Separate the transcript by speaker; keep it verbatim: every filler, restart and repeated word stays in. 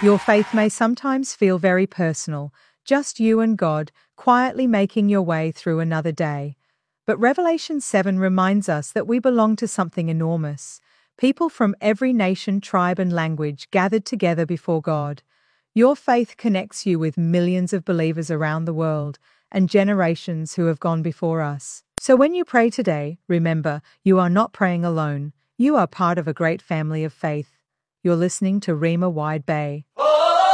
Speaker 1: Your faith may sometimes feel very personal, just you and God, quietly making your way through another day. But Revelation seven reminds us that we belong to something enormous. People from every nation, tribe, and language gathered together before God. Your faith connects you with millions of believers around the world and generations who have gone before us. So when you pray today, remember, you are not praying alone. You are part of a great family of faith. You're listening to Rhema Wide Bay.